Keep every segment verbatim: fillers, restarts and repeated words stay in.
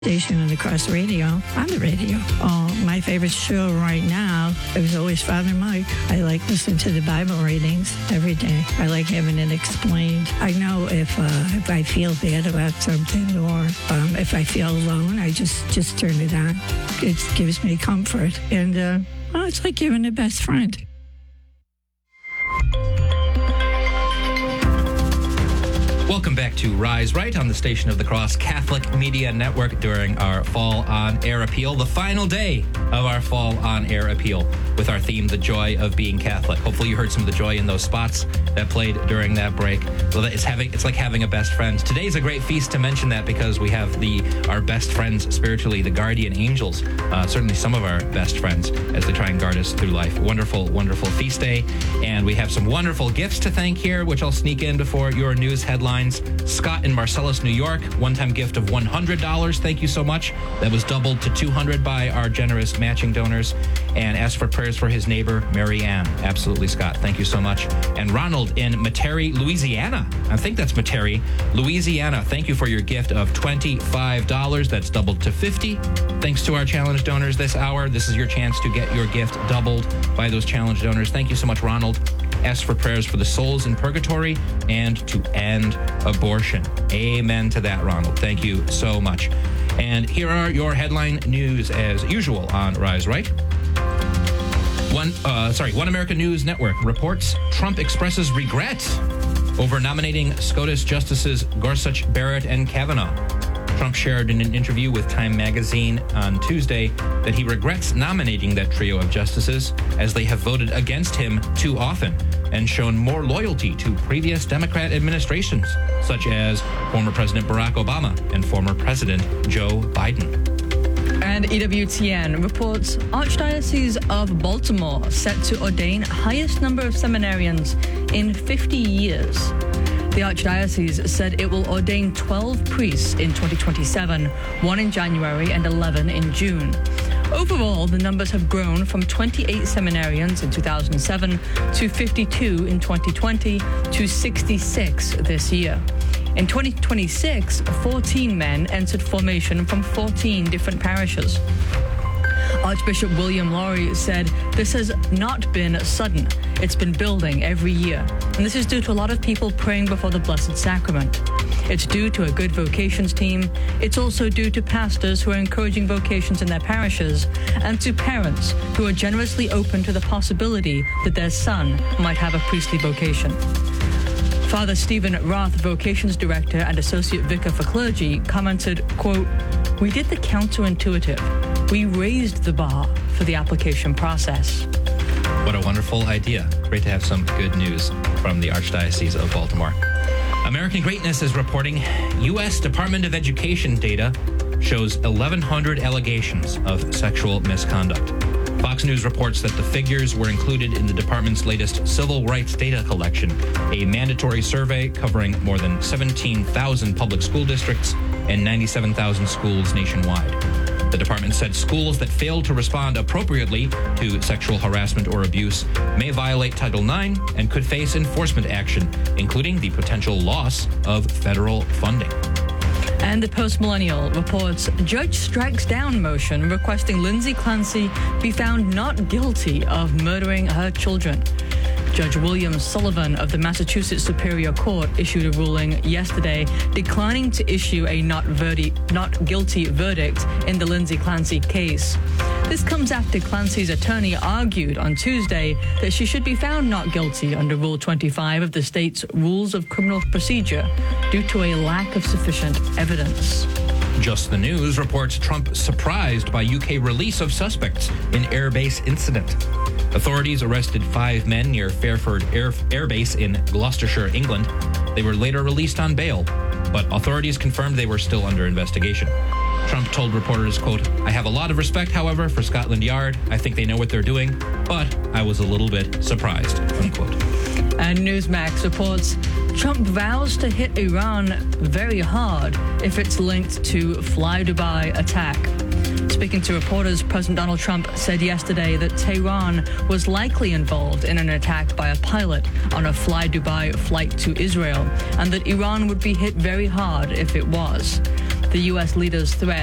Station on the Cross Radio, on the radio. Oh, my favorite show right now, it was always Father Mike. I like listening to the Bible readings every day. I like having it explained. I know if uh, if I feel bad about something or um, if I feel alone, I just, just turn it on. It gives me comfort. And, uh, well, it's like having a best friend. Welcome back to Rise Right on the Station of the Cross Catholic Media Network during our Fall On Air Appeal, the final day of our Fall On Air Appeal with our theme, The Joy of Being Catholic. Hopefully you heard some of the joy in those spots that played during that break. Well, it's having it's like having a best friend. Today's a great feast to mention that because we have the our best friends spiritually, the guardian angels, uh, certainly some of our best friends as they try and guard us through life. Wonderful, wonderful feast day. And we have some wonderful gifts to thank here, which I'll sneak in before your news headlines. Scott in Marcellus, New York, one-time gift of one hundred dollars. Thank you so much. That was doubled to two hundred dollars by our generous matching donors. And asked for prayers for his neighbor, Mary Ann. Absolutely, Scott. Thank you so much. And Ronald in Metairie, Louisiana. I think that's Metairie, Louisiana. Thank you for your gift of twenty-five dollars. That's doubled to fifty dollars. Thanks to our challenge donors this hour. This is your chance to get your gift doubled by those challenge donors. Thank you so much, Ronald. Ask for prayers for the souls in purgatory and to end abortion. Amen to that, Ronald. Thank you so much. And here are your headline news as usual on Rise Right. One, uh, sorry, One American News Network reports Trump expresses regret over nominating SCOTUS Justices Gorsuch, Barrett, and Kavanaugh. Trump shared in an interview with Time magazine on Tuesday that he regrets nominating that trio of justices as they have voted against him too often and shown more loyalty to previous Democrat administrations, such as former President Barack Obama and former President Joe Biden. And E W T N reports Archdiocese of Baltimore set to ordain highest number of seminarians in fifty years. The Archdiocese said it will ordain twelve priests in twenty twenty-seven, one in January and eleven in June. Overall, the numbers have grown from twenty-eight seminarians in two thousand seven to fifty-two in twenty twenty to sixty-six this year. In twenty twenty-six, fourteen men entered formation from fourteen different parishes. Archbishop William Lowry said this has not been sudden. It's been building every year. And this is due to a lot of people praying before the Blessed Sacrament. It's due to a good vocations team. It's also due to pastors who are encouraging vocations in their parishes and to parents who are generously open to the possibility that their son might have a priestly vocation. Father Stephen Roth, Vocations Director and Associate Vicar for Clergy, commented, quote, "We did the counterintuitive. We raised the bar for the application process." What a wonderful idea. Great to have some good news from the Archdiocese of Baltimore. American Greatness is reporting U S Department of Education data shows eleven hundred allegations of sexual misconduct. Fox News reports that the figures were included in the department's latest civil rights data collection, a mandatory survey covering more than seventeen thousand public school districts and ninety-seven thousand schools nationwide. The department said schools that fail to respond appropriately to sexual harassment or abuse may violate Title nine and could face enforcement action, including the potential loss of federal funding. And the Post-Millennial reports judge strikes down motion requesting Lindsay Clancy be found not guilty of murdering her children. Judge William Sullivan of the Massachusetts Superior Court issued a ruling yesterday declining to issue a not, verdi- not guilty verdict in the Lindsay Clancy case. This comes after Clancy's attorney argued on Tuesday that she should be found not guilty under Rule twenty-five of the state's Rules of Criminal Procedure due to a lack of sufficient evidence. Just the News reports Trump surprised by U K release of suspects in airbase incident. Authorities arrested five men near Fairford Air, Air Base in Gloucestershire, England. They were later released on bail, but authorities confirmed they were still under investigation. Trump told reporters, quote, "I have a lot of respect, however, for Scotland Yard. I think they know what they're doing, but I was a little bit surprised," unquote. And Newsmax reports Trump vows to hit Iran very hard if it's linked to Fly Dubai attack. Speaking to reporters, President Donald Trump said yesterday that Tehran was likely involved in an attack by a pilot on a Fly Dubai flight to Israel, and that Iran would be hit very hard if it was. The U S leader's threat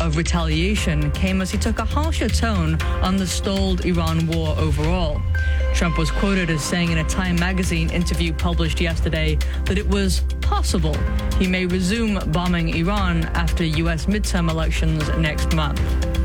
of retaliation came as he took a harsher tone on the stalled Iran war overall. Trump was quoted as saying in a Time magazine interview published yesterday that it was possible he may resume bombing Iran after U S midterm elections next month.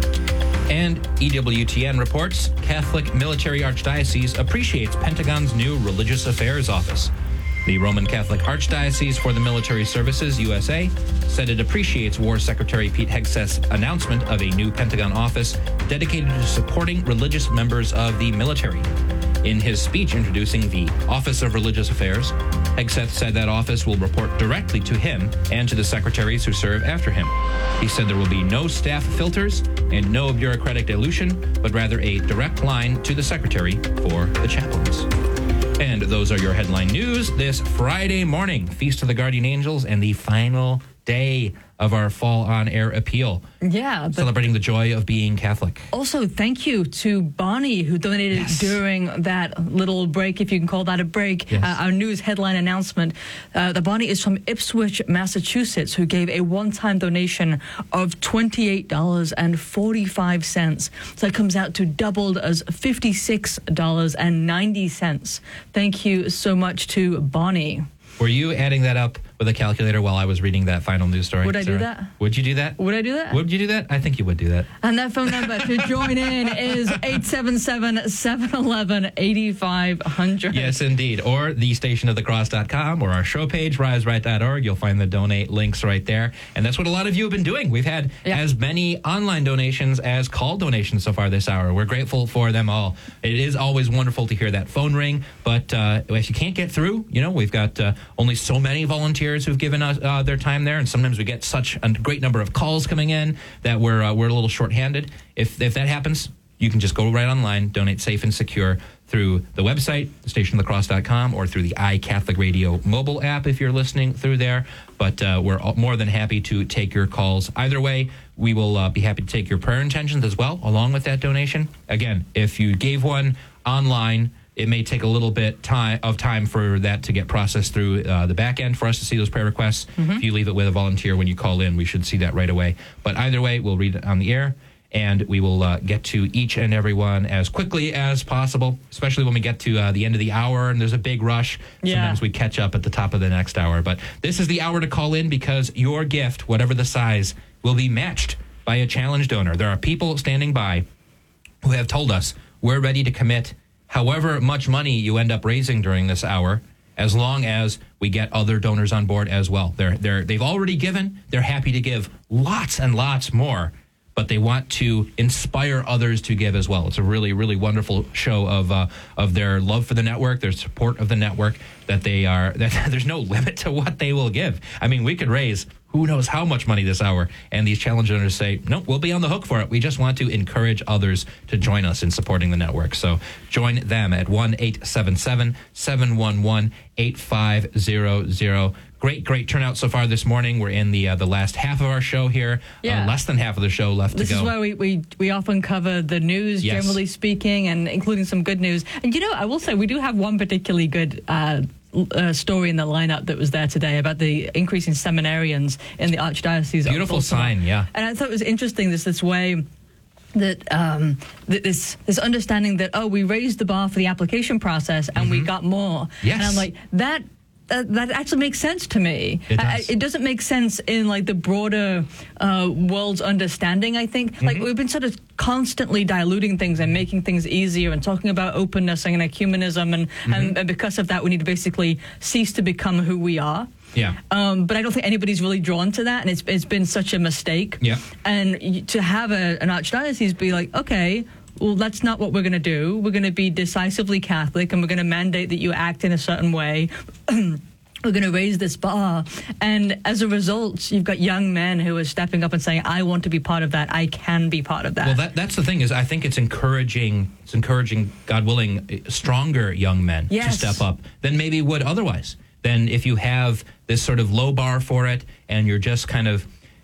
And E W T N reports Catholic Military Archdiocese appreciates Pentagon's new Religious Affairs Office. The Roman Catholic Archdiocese for the Military Services, U S A, said it appreciates War Secretary Pete Hegseth's announcement of a new Pentagon office dedicated to supporting religious members of the military. In his speech introducing the Office of Religious Affairs, Hegseth said that office will report directly to him and to the secretaries who serve after him. He said there will be no staff filters and no bureaucratic dilution, but rather a direct line to the secretary for the chaplains. And those are your headline news this Friday morning. Feast of the Guardian Angels and the final day of our Fall on Air appeal. Yeah. Celebrating the joy of being Catholic. Also, thank you to Bonnie, who donated yes. during that little break, if you can call that a break, yes. uh, our news headline announcement. Uh, the Bonnie is from Ipswich, Massachusetts, who gave a one-time donation of twenty-eight dollars and forty-five cents. So it comes out to doubled as fifty-six dollars and ninety cents. Thank you so much to Bonnie. Were you adding that up with a calculator while I was reading that final news story? Would I Sarah? do that? Would you do that? Would I do that? Would you do that? I think you would do that. And that phone number to join in is eight seven seven, seven one one, eight five zero zero. Yes, indeed. Or the station of the cross dot com or our show page, rise right dot org. You'll find the donate links right there. And that's what a lot of you have been doing. We've had yeah. as many online donations as call donations so far this hour. We're grateful for them all. It is always wonderful to hear that phone ring. But uh, if you can't get through, you know, we've got uh, only so many volunteers who've given us uh, their time there, and sometimes we get such a great number of calls coming in that we're uh, we're a little shorthanded. If if that happens, you can just go right online, donate safe and secure through the website, station of the cross dot com, or through the iCatholic Radio mobile app if you're listening through there. But uh, we're more than happy to take your calls. Either way, we will uh, be happy to take your prayer intentions as well, along with that donation. Again, if you gave one online, it may take a little bit time of time for that to get processed through uh, the back end for us to see those prayer requests. Mm-hmm. If you leave it with a volunteer when you call in, we should see that right away. But either way, we'll read it on the air, and we will uh, get to each and every one as quickly as possible, especially when we get to uh, the end of the hour and there's a big rush. Yeah. Sometimes we catch up at the top of the next hour. But this is the hour to call in because your gift, whatever the size, will be matched by a challenge donor. There are people standing by who have told us we're ready to commit however much money you end up raising during this hour, as long as we get other donors on board as well. They're, they're, they've already given. They're happy to give lots and lots more, but they want to inspire others to give as well. It's a really, really wonderful show of uh, of their love for the network, their support of the network, that they are, that there's no limit to what they will give. I mean, we could raise who knows how much money this hour, and these challenge owners say, no, we'll be on the hook for it. We just want to encourage others to join us in supporting the network. So join them at one eight seven seven, seven one one, eight five zero zero. Great, great turnout so far this morning. We're in the uh, the last half of our show here. Yeah. Uh, less than half of the show left this to go. This is why we, we, we often cover the news, yes. generally speaking, and including some good news. And, you know, I will say we do have one particularly good uh Uh, story in the lineup that was there today about the increase in seminarians in the Archdiocese. Beautiful sign, yeah. And I thought it was interesting, this this way that um, that this this understanding that, oh, we raised the bar for the application process and mm-hmm. we got more. Yes. And I'm like, that Uh, that actually makes sense to me. It does. I, it doesn't make sense in like the broader uh, world's understanding, I think. Mm-hmm. Like we've been sort of constantly diluting things and making things easier and talking about openness and ecumenism, and, mm-hmm. and, and because of that we need to basically cease to become who we are. Yeah. Um, but I don't think anybody's really drawn to that, and it's it's been such a mistake. Yeah. And to have a, an archdiocese be like, okay, well, that's not what we're going to do. We're going to be decisively Catholic, and we're going to mandate that you act in a certain way. We're going to raise this bar. And as a result, you've got young men who are stepping up and saying, I want to be part of that. I can be part of that. Well, that, that's the thing is I think it's encouraging, it's encouraging, God willing, stronger young men yes. to step up than maybe would otherwise. Then if you have this sort of low bar for it and you're just kind of,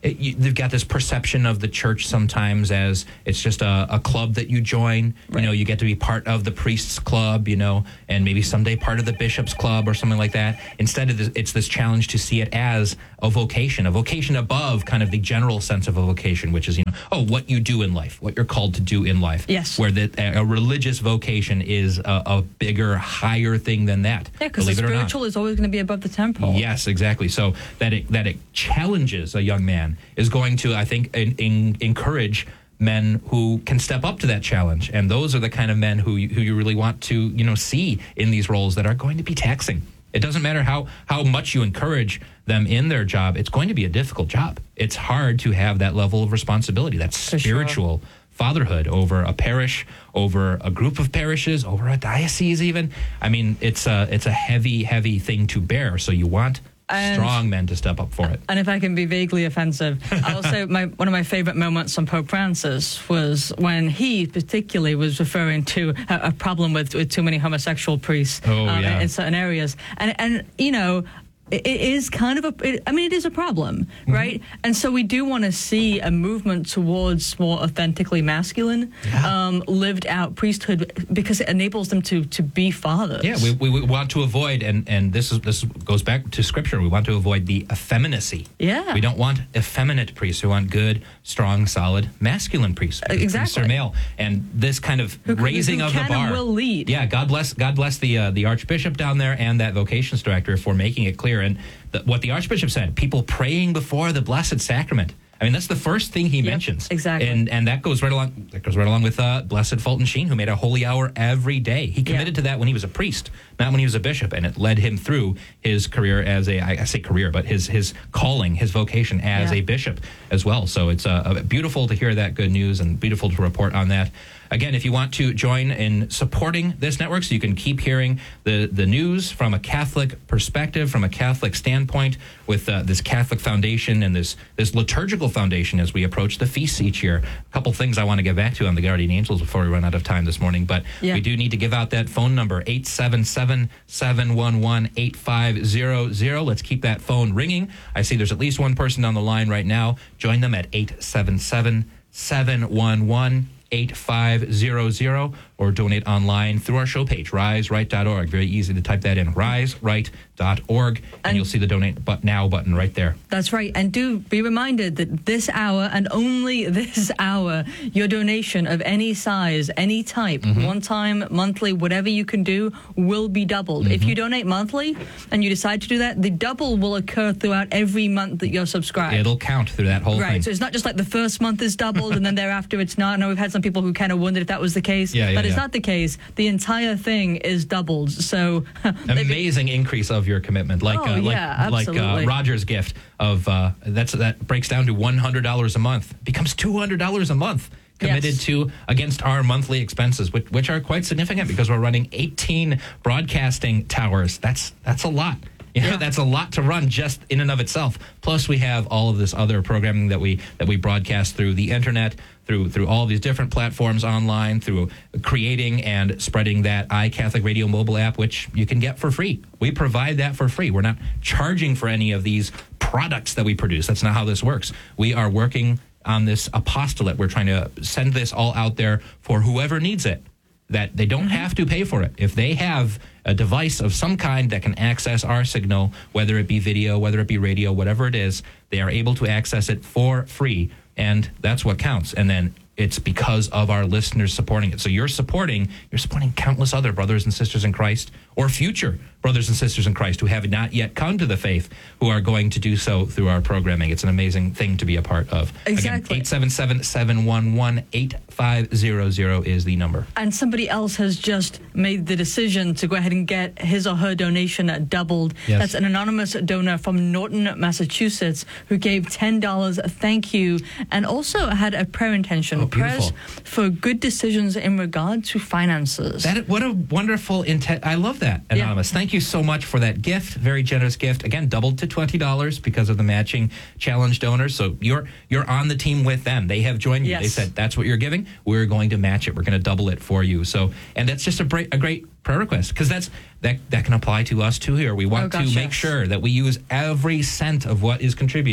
it, you, they've got this perception of the church sometimes as it's just a, a club that you join. Right. You know, you get to be part of the priest's club, you know, and maybe someday part of the bishop's club or something like that. Instead of this, it's this challenge to see it as a vocation, a vocation above kind of the general sense of a vocation, which is, you know, oh, what you do in life, what you're called to do in life. Yes. Where the, a religious vocation is a, a bigger, higher thing than that. Yeah, because the spiritual is always going to be above the temporal. Yes, exactly. So that it, that it challenges a young man is going to, I think, in, in, encourage men who can step up to that challenge. And those are the kind of men who you, who you really want to, you know, see in these roles that are going to be taxing. It doesn't matter how, how much you encourage them in their job. It's going to be a difficult job. It's hard to have that level of responsibility, that spiritual sure. fatherhood over a parish, over a group of parishes, over a diocese even. I mean, it's a, it's a heavy, heavy thing to bear. So you want And, strong men to step up for it. And if I can be vaguely offensive, also my one of my favorite moments on Pope Francis was when he particularly was referring to a, a problem with, with too many homosexual priests oh, um, yeah. in certain areas. And, and you know, it, it is kind of a, it, I mean, it is a problem, mm-hmm. right? And so we do want to see a movement towards more authentically masculine, yeah. um, lived out priesthood because it enables them to to be fathers. Yeah, we, we, we want to avoid, and, and this is this goes back to Scripture, we want to avoid the effeminacy. Yeah. We don't want effeminate priests. We want good, strong, solid, masculine priests. Exactly. Priests are male. And this kind of who, raising who of can the bar. And will lead. Yeah, God bless God bless the uh, the Archbishop down there and that vocations director for making it clear. And the, what the Archbishop said, people praying before the Blessed Sacrament. I mean, that's the first thing he yep, mentions. Exactly. And and that goes right along that goes right along with uh, Blessed Fulton Sheen, who made a holy hour every day. He committed yeah. to that when he was a priest, not when he was a bishop, and it led him through his career as a, I say career, but his his calling, his vocation as yeah. a bishop as well. So it's uh, beautiful to hear that good news and beautiful to report on that. Again, if you want to join in supporting this network so you can keep hearing the, the news from a Catholic perspective, from a Catholic standpoint, with uh, this Catholic foundation and this, this liturgical foundation as we approach the feasts each year. A couple things I want to get back to on the Guardian Angels before we run out of time this morning, but yeah. we do need to give out that phone number, eight seven seven, seven one one, eight five zero zero. Let's keep that phone ringing. I see there's at least one person on the line right now. Join them at eight seven seven, seven one one, eight five zero zero or donate online through our show page, rise right dot org. Very easy to type that in, rise right dot org, and, and you'll see the donate but now button right there. That's right. And do be reminded that this hour and only this hour, your donation of any size, any type, mm-hmm. one time, monthly, whatever you can do, will be doubled. Mm-hmm. If you donate monthly and you decide to do that, the double will occur throughout every month that you're subscribed. It'll count through that whole right. thing. So it's not just like the first month is doubled and then thereafter it's not. I know we've had some people who kind of wondered if that was the case. Yeah, yeah, that is yeah. not the case. The entire thing is doubled. So amazing increase of your commitment, like oh, uh, like yeah, like uh, Roger's gift of uh, that's that breaks down to one hundred dollars a month, becomes two hundred dollars a month. Committed yes. to against our monthly expenses, which, which are quite significant because we're running eighteen broadcasting towers. That's that's a lot. You know, yeah. that's a lot to run just in and of itself. Plus, we have all of this other programming that we that we broadcast through the internet, through through all of these different platforms online, through creating and spreading that iCatholic Radio mobile app, which you can get for free. We provide that for free. We're not charging for any of these products that we produce. That's not how this works. We are working on this apostolate. We're trying to send this all out there for whoever needs it, that they don't mm-hmm. have to pay for it. If they have a device of some kind that can access our signal, whether it be video, whether it be radio, whatever it is, they are able to access it for free, and that's what counts. And then it's because of our listeners supporting it. So you're supporting, you're supporting countless other brothers and sisters in Christ, or future brothers and sisters in Christ who have not yet come to the faith, who are going to do so through our programming. It's an amazing thing to be a part of. Exactly. Again, eight seven seven, seven one one, eight five zero zero is the number. And somebody else has just made the decision to go ahead and get his or her donation doubled. Yes. That's an anonymous donor from Norton, Massachusetts, who gave ten dollars. Thank you. And also had a prayer intention. Oh, prayers beautiful. for good decisions in regard to finances. That, what a wonderful intent. I love that, Anonymous. Yeah. Thank you so much for that gift. Very generous gift. Again, doubled to twenty dollars because of the matching challenge donors. So you're you're on the team with them. They have joined you. Yes. They said, that's what you're giving. We're going to match it. We're going to double it for you. So, and that's just a great, a great prayer request, because that's that that can apply to us too here. We want oh, gosh, to make yes. sure that we use every cent of what is contributed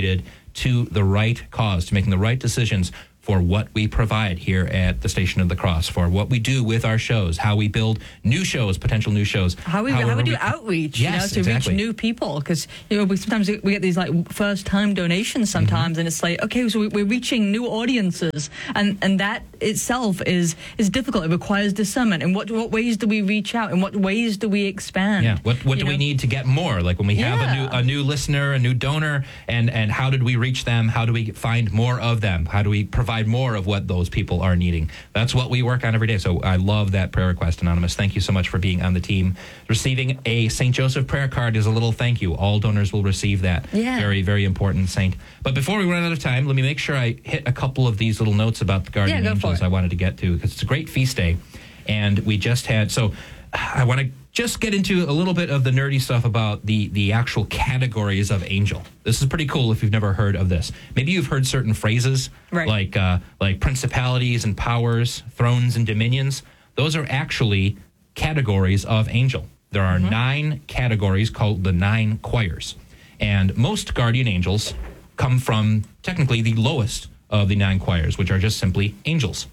to the right cause, to making the right decisions for what we provide here at the Station of the Cross, for what we do with our shows, how we build new shows, potential new shows. How we, how we do we, outreach, yes, you know, to exactly. reach new people. Because, you know, we sometimes we get these, like, first-time donations sometimes, mm-hmm. and it's like, okay, so we, we're reaching new audiences, and, and that itself is is difficult. It requires discernment. And what what ways do we reach out? And what ways do we expand? Yeah, what what do know? we need to get more? Like when we have yeah. a new a new listener, a new donor, and, and how did we reach them? How do we find more of them? How do we provide more of what those people are needing? That's what we work on every day. So I love that prayer request, Anonymous. Thank you so much for being on the team. Receiving a Saint Joseph prayer card is a little thank you. All donors will receive that. Yeah. Very, very important, Saint. But before we run out of time, let me make sure I hit a couple of these little notes about the Guardian yeah, Angels I wanted to get to, because it's a great feast day. And we just had, so I want to just get into a little bit of the nerdy stuff about the, the actual categories of angel. This is pretty cool if you've never heard of this. Maybe you've heard certain phrases, right. like uh, like principalities and powers, thrones and dominions. Those are actually categories of angel. There are mm-hmm. nine categories called the nine choirs. And most guardian angels come from technically the lowest of the nine choirs, which are just simply angels.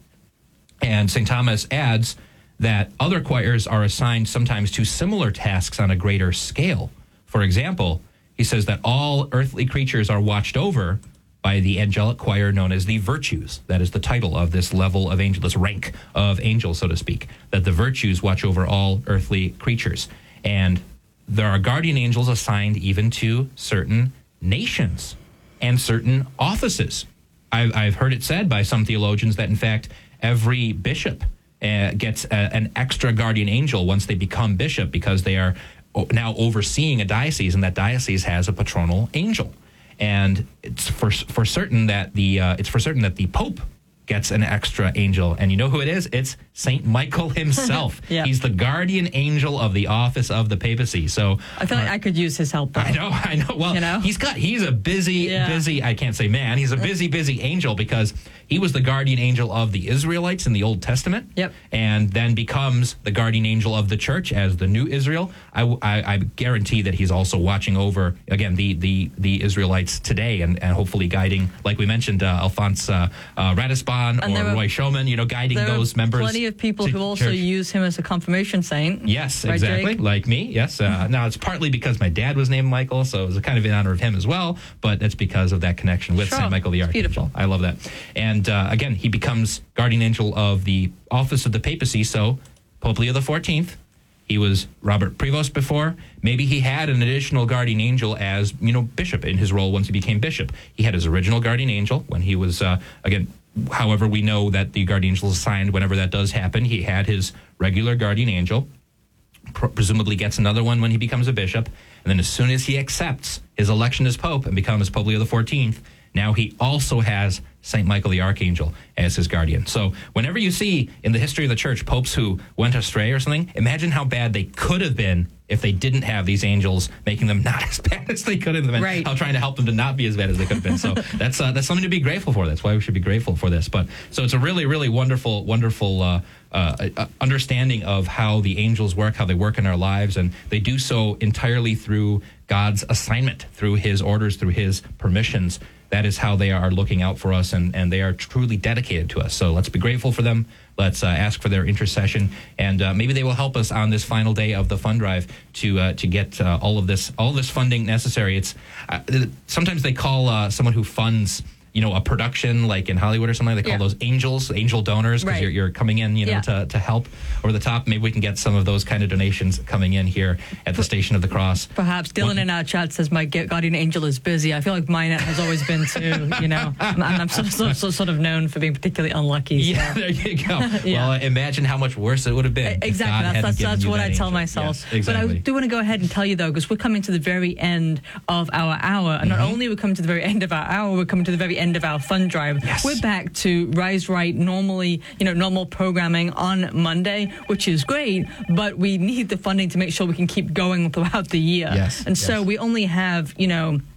And Saint Thomas adds that other choirs are assigned sometimes to similar tasks on a greater scale. For example, he says that all earthly creatures are watched over by the angelic choir known as the virtues. That is the title of this level of angel, this rank of angel, so to speak, that the virtues watch over all earthly creatures. And there are guardian angels assigned even to certain nations and certain offices. I've, I've heard it said by some theologians that, in fact, every bishop uh, gets a, an extra guardian angel once they become bishop, because they are now overseeing a diocese, and that diocese has a patronal angel. And it's for for certain that the uh, it's for certain that the Pope gets an extra angel. And you know who it is? It's Saint Michael himself. Yeah. He's the guardian angel of the office of the papacy. So I feel uh, like I could use his help, though. I know, I know. Well, you know? he's got he's a busy, yeah. busy, I can't say man, he's a busy, busy angel, because he was the guardian angel of the Israelites in the Old Testament. Yep. And then becomes the guardian angel of the church as the new Israel. I, I, I guarantee that he's also watching over, again, the the, the Israelites today, and, and hopefully guiding, like we mentioned, uh, Alphonse uh, uh, Ratisbon and or Roy Schoeman, you know, guiding there those are members. Plenty of people who also church. use him as a confirmation saint. Yes, right, exactly. Jake? Like me, yes. Uh, now, it's partly because my dad was named Michael, so it was kind of in honor of him as well, but it's because of that connection with Sure. Saint Michael the It's Archangel. beautiful. I love that. And uh, again, he becomes guardian angel of the office of the papacy, so Pope Leo the fourteenth. He was Robert Prevost before. Maybe he had an additional guardian angel as, you know, bishop in his role once he became bishop. He had his original guardian angel when he was, uh, again, however we know that the guardian angel is assigned whenever that does happen. He had his regular guardian angel, pr- presumably gets another one when he becomes a bishop. And then as soon as he accepts his election as pope and becomes Pope Leo the fourteenth, now he also has Saint Michael the Archangel as his guardian. So whenever you see in the history of the church popes who went astray or something, imagine how bad they could have been if they didn't have these angels making them not as bad as they could have been. Right. How trying to help them to not be as bad as they could have been. So that's uh, that's something to be grateful for. That's why we should be grateful for this. But so it's a really, really wonderful, wonderful uh, uh, uh, understanding of how the angels work, how they work in our lives, and they do so entirely through God's assignment, through his orders, through his permissions. That is how they are looking out for us, and, and they are truly dedicated to us. So let's be grateful for them. Let's uh, ask for their intercession, and uh, maybe they will help us on this final day of the fund drive to uh, to get uh, all of this all of this funding necessary. It's uh, sometimes they call uh, someone who funds, you know, a production like in Hollywood or something, they call yeah. those angels, angel donors, because right. you're, you're coming in, you know, yeah. to, to help over the top. Maybe we can get some of those kind of donations coming in here at the Station of the Cross. Perhaps Dylan One, in our chat says my guardian angel is busy. I feel like mine has always been too, you know. I'm, I'm so, so, so sort of known for being particularly unlucky. So. Yeah, there you go. yeah. Well, imagine how much worse it would have been. Exactly. That's, that's, that's what I tell angel. myself. Yes, exactly. But I do want to go ahead and tell you, though, because we're coming to the very end of our hour. And mm-hmm. not only are we coming to the very end of our hour, we're coming to the very end of our fund drive. Yes. We're back to Rise Right, normally, you know, normal programming on Monday, which is great, but we need the funding to make sure we can keep going throughout the year. Yes. And so yes. we only have, you know,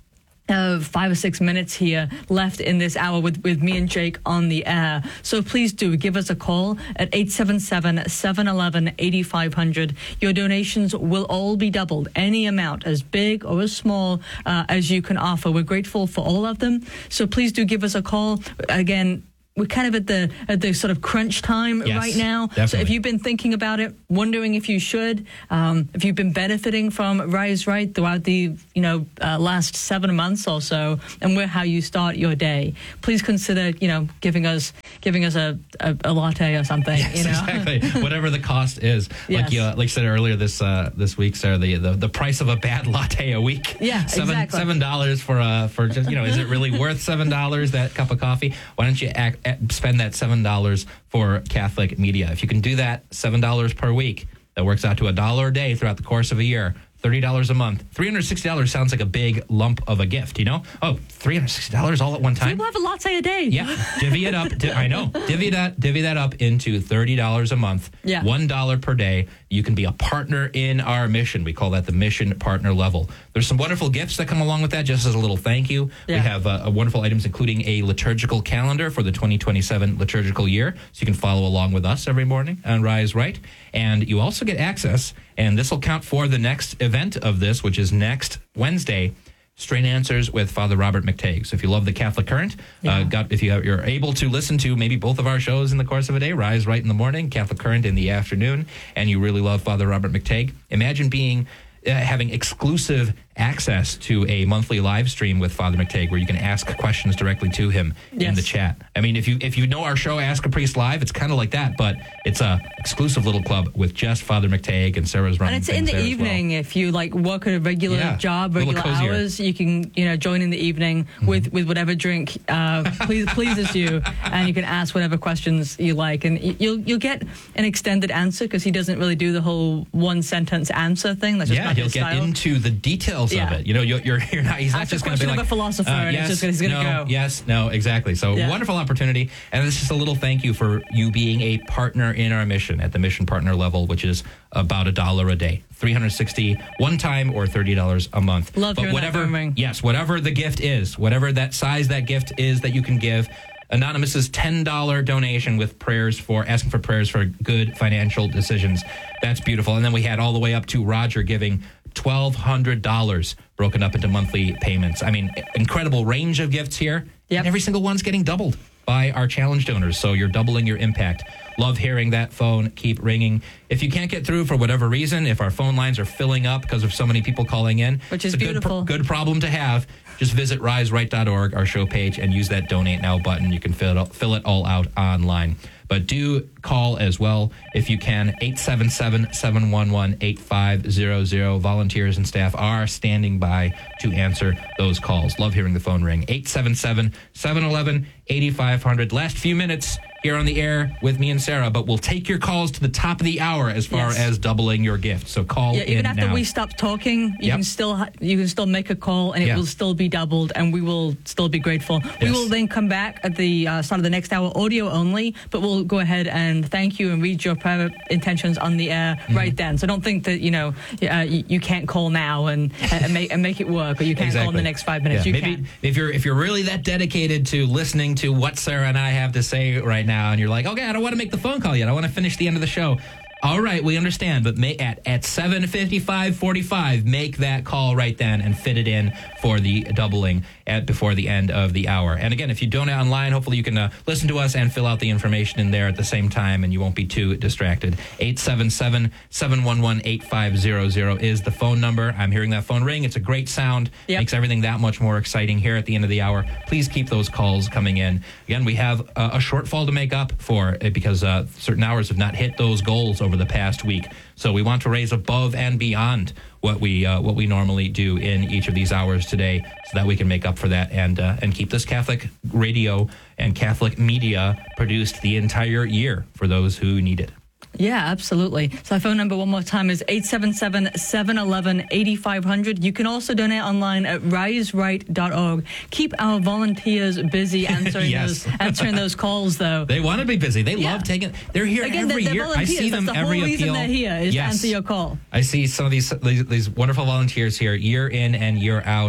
Uh, five or six minutes here left in this hour with, with me and Jake on the air. So please do give us a call at eight seven seven, seven one one, eight five zero zero. Your donations will all be doubled. Any amount, as big or as small uh, as you can offer. We're grateful for all of them. So please do give us a call. Again, we're kind of at the at the sort of crunch time yes, right now. Definitely. So if you've been thinking about it, wondering if you should, um, if you've been benefiting from Rise Right throughout the you know uh, last seven months or so, and we're how you start your day, please consider you know giving us giving us a, a, a latte or something. Yes, you know? exactly. Whatever the cost is. Yes. Like you, uh, like you said earlier this uh, this week, Sarah, the, the the price of a bad latte a week. Yeah, seven, exactly. Seven dollars for uh for just you know is it really worth seven dollars that cup of coffee? Why don't you act, spend that seven dollars for Catholic Media? If you can do that, seven dollars per week, that works out to a dollar a day throughout the course of a year. thirty dollars a month. three hundred sixty dollars sounds like a big lump of a gift, you know? Oh, three hundred sixty dollars all at one time? People have a latte a day. Yeah, divvy it up. Di- I know. Divvy that, divvy that up into thirty dollars a month, Yeah. one dollar per day. You can be a partner in our mission. We call that the mission partner level. There's some wonderful gifts that come along with that, just as a little thank you. Yeah. We have uh, wonderful items, including a liturgical calendar for the twenty twenty-seven liturgical year, so you can follow along with us every morning on Rise Right. And you also get access, and this will count for the next event of this, which is next Wednesday, Straight Answers with Father Robert McTague. So if you love the Catholic Current, Yeah. uh, got, if you have, you're able to listen to maybe both of our shows in the course of a day, Rise Right in the morning, Catholic Current in the afternoon, and you really love Father Robert McTague, imagine being uh, having exclusive access to a monthly live stream with Father McTague where you can ask questions directly to him Yes. in the chat. I mean, if you if you know our show, Ask a Priest Live, it's kind of like that, but it's a exclusive little club with just Father McTague, and Sarah's running And it's things in the there as evening. well. If you like work at a regular Yeah, job, a little regular cozier. hours, you can you know join in the evening with, with whatever drink uh, please, pleases you, and you can ask whatever questions you like, and y- you'll you'll get an extended answer because he doesn't really do the whole one sentence answer thing. That's just Yeah, not he'll his get style. into the details of Yeah. it. You know, you're, you're, you're not. He's not Ask a just going to be question like of a philosopher, uh, and it's yes, just gonna- he's gonna no, go. yes, no, exactly. So Yeah. wonderful opportunity, and it's just a little thank you for you being a partner in our mission at the mission partner level, which is about a dollar a day, three hundred sixty one time or thirty dollars a month. Love but hearing that whatever, phone ring. yes, whatever the gift is, whatever that size that gift is that you can give. Anonymous's ten dollars donation with prayers for asking for prayers for good financial decisions. That's beautiful. And then we had all the way up to Roger giving twelve hundred dollars broken up into monthly payments. I mean, incredible range of gifts here. Yep. And every single one's getting doubled by our challenge donors. So you're doubling your impact. Love hearing that phone keep ringing. If you can't get through for whatever reason, if our phone lines are filling up because of so many people calling in, Which is it's a good, beautiful. pro- good problem to have. Just visit rise right dot org, our show page, and use that donate now button. You can fill it, all- fill it all out online. But do call as well if you can, eight seven seven, seven one one, eight five zero zero. Volunteers and staff are standing by to answer those calls. Love hearing the phone ring. eight seven seven, seven one one, eight five zero zero. Last few minutes here on the air with me and Sarah, but we'll take your calls to the top of the hour as far Yes. as doubling your gift. So call Yeah, in even after now. we stop talking, you Yep. can still ha- you can still make a call, and it Yeah. will still be doubled, and we will still be grateful. We Yes. will then come back at the uh, start of the next hour, audio only, but we'll go ahead and thank you and read your prayer intentions on the air Mm-hmm. right then. So don't think that you know uh, you, you can't call now and and make and make it work, or you can't call in the next five minutes. Yeah, You maybe can. if you're if you're really that dedicated to listening to what Sarah and I have to say right now, and you're like, okay, I don't want to make the phone call yet. I want to finish the end of the show. All right, we understand, but may, at at seven fifty-five forty-five, make that call right then and fit it in for the doubling at before the end of the hour. And again, if you donate online, hopefully you can uh, listen to us and fill out the information in there at the same time, and you won't be too distracted. eight seven seven, seven one one, eight five zero zero is the phone number. I'm hearing that phone ring. It's a great sound. Yep. Makes everything that much more exciting here at the end of the hour. Please keep those calls coming in. Again, we have uh, a shortfall to make up for it because uh, certain hours have not hit those goals over the past week. So we want to raise above and beyond what we uh, what we normally do in each of these hours today, so that we can make up for that and uh, and keep this Catholic radio and Catholic media produced the entire year for those who need it. Yeah, absolutely. So our phone number one more time is eight seven seven, seven one one, eight five zero zero. You can also donate online at rise right dot org. Keep our volunteers busy answering Yes. those answering those calls, though. They want to be busy. They Yeah. love taking. They're here Again, every they're, year. they're I see volunteers. them That's the every whole reason appeal. they're here is Yes. to answer your call. I see some of these, these these wonderful volunteers here year in and year out,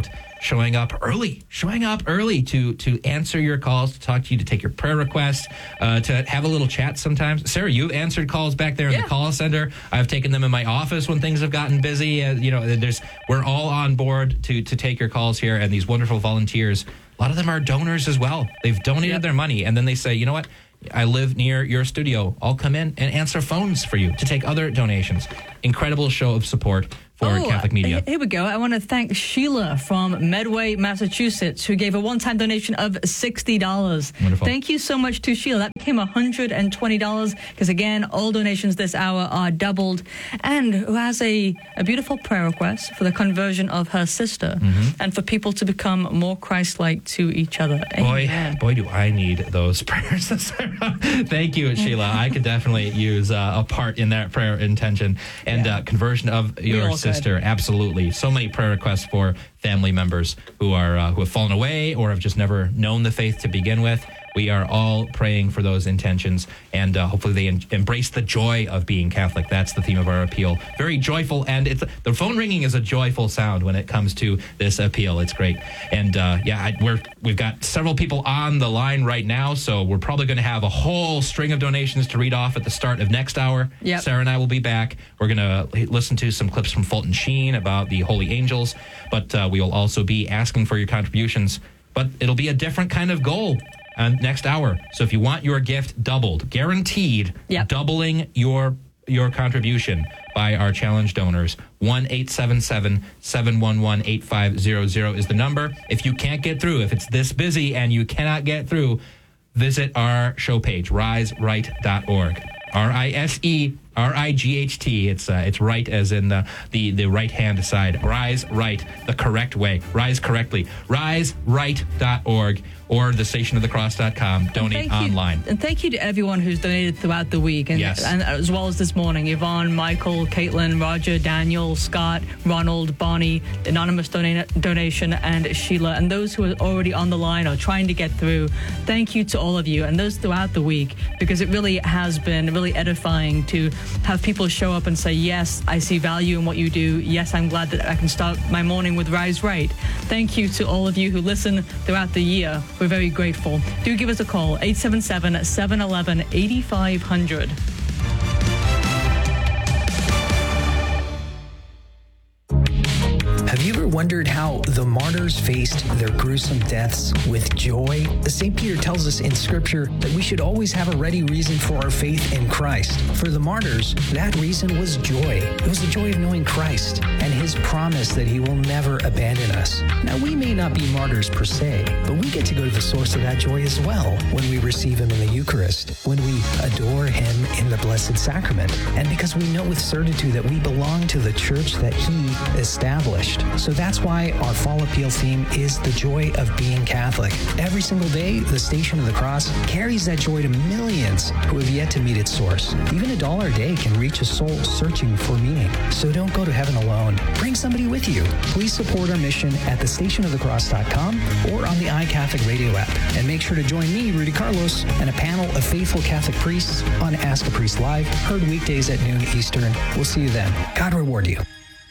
showing up early, showing up early to to answer your calls, to talk to you, to take your prayer requests, uh, to have a little chat sometimes. Sarah, you've answered calls back there in Yeah. the call center. I've taken them in my office when things have gotten busy. Uh, you know, there's we're all on board to to take your calls here, and these wonderful volunteers. A lot of them are donors as well. They've donated Yep. their money, and then they say, you know what? I live near your studio. I'll come in and answer phones for you to take other donations. Incredible show of support for Catholic Media. h- Here we go. I want to thank Sheila from Medway, Massachusetts, who gave a one-time donation of sixty dollars. Wonderful. Thank you so much to Sheila. That became one hundred twenty dollars because, again, all donations this hour are doubled. And who has a, a beautiful prayer request for the conversion of her sister Mm-hmm. and for people to become more Christ-like to each other. Boy, Amen. boy, do I need those prayers. Thank you, Sheila. I could definitely use uh, a part in that prayer intention and Yeah. uh, conversion of all your could. sister. Absolutely. So many prayer requests for family members who are uh, who have fallen away or have just never known the faith to begin with. We are all praying for those intentions, and uh, hopefully they en- embrace the joy of being Catholic. That's the theme of our appeal. Very joyful, and it's the phone ringing is a joyful sound when it comes to this appeal. It's great, and uh, yeah, I, we're we've got several people on the line right now, so we're probably going to have a whole string of donations to read off at the start of next hour. Yep. Sarah and I will be back. We're going to listen to some clips from Fulton Sheen about the Holy Angels, but uh, we will also be asking for your contributions. But it'll be a different kind of goal. Uh, next hour. So if you want your gift doubled, guaranteed, Yep. doubling your your contribution by our challenge donors, one eight seven seven, seven one one, eight five zero zero is the number. If you can't get through, if it's this busy and you cannot get through, visit our show page, rise right dot org. R I S E R I G H T. It's uh, it's right as in the, the, the right-hand side. Rise right, the correct way. Rise correctly. rise right dot org or the station of the cross dot com. Donate Thank you- online. And thank you to everyone who's donated throughout the week. And, Yes. and as well as this morning, Yvonne, Michael, Caitlin, Roger, Daniel, Scott, Ronald, Bonnie, anonymous dona- donation, and Sheila. And those who are already on the line or trying to get through, thank you to all of you. And those throughout the week, because it really has been really edifying to have people show up and say, yes, I see value in what you do. Yes, I'm glad that I can start my morning with Rise Right. Thank you to all of you who listen throughout the year. We're very grateful. Do give us a call, eight seven seven, seven one one, eight five zero zero. Have you ever wondered how the martyrs faced their gruesome deaths with joy? Saint Peter tells us in Scripture that we should always have a ready reason for our faith in Christ. For the martyrs, that reason was joy. It was the joy of knowing Christ and his promise that he will never abandon us. Now, we may not be martyrs per se, but we get to go to the source of that joy as well when we receive him in the Eucharist, when we adore him in the Blessed Sacrament, and because we know with certitude that we belong to the church that he established. So that's why our fall appeal theme is the joy of being Catholic. Every single day, the Station of the Cross carries that joy to millions who have yet to meet its source. Even a dollar a day can reach a soul searching for meaning. So don't go to heaven alone. Bring somebody with you. Please support our mission at the station of the cross dot com or on the iCatholic radio app. And make sure to join me, Rudy Carlos, and a panel of faithful Catholic priests on Ask a Priest Live, heard weekdays at noon Eastern. We'll see you then. God reward you.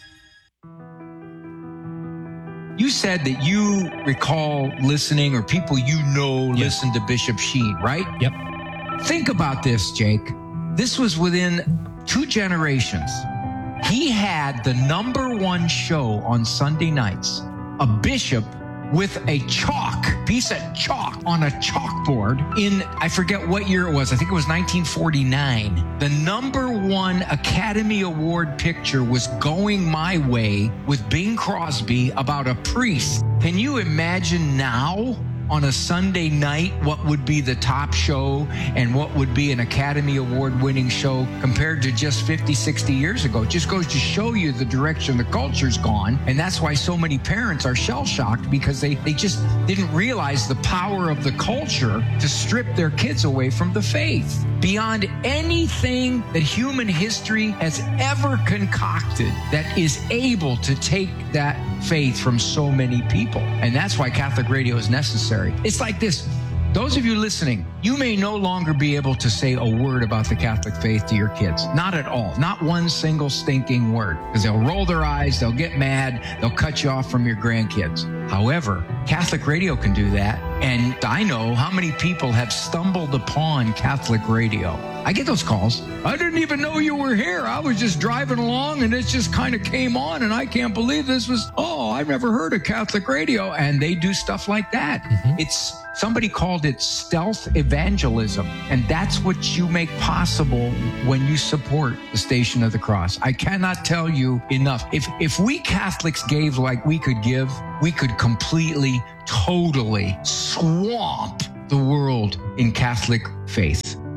You said that you recall listening, or people you know listen to Bishop Sheen, right? Yep. Think about this, Jake. This was within two generations. He had the number one show on Sunday nights, a bishop with a chalk, piece of chalk on a chalkboard in, I forget what year it was. I think it was nineteen forty-nine. The number one Academy Award picture was Going My Way with Bing Crosby about a priest. Can you imagine now on a Sunday night what would be the top show and what would be an Academy Award winning show compared to just fifty, sixty years ago? It just goes to show you the direction the culture's gone. And that's why so many parents are shell-shocked, because they, they just didn't realize the power of the culture to strip their kids away from the faith. Beyond anything that human history has ever concocted that is able to take that faith from so many people. And that's why Catholic radio is necessary. It's like this. Those of you listening, you may no longer be able to say a word about the Catholic faith to your kids. Not at all. Not one single stinking word. Because they'll roll their eyes, they'll get mad, they'll cut you off from your grandkids. However, Catholic radio can do that. And I know how many people have stumbled upon Catholic radio. I get those calls. I didn't even know you were here. I was just driving along and it just kind of came on and I can't believe this was, oh, I've never heard of Catholic radio. And they do stuff like that. Mm-hmm. It's somebody called it stealth evangelism. And that's what you make possible when you support the Station of the Cross. I cannot tell you enough. If, if we Catholics gave like we could give, we could completely, totally swamp the world in Catholic faith.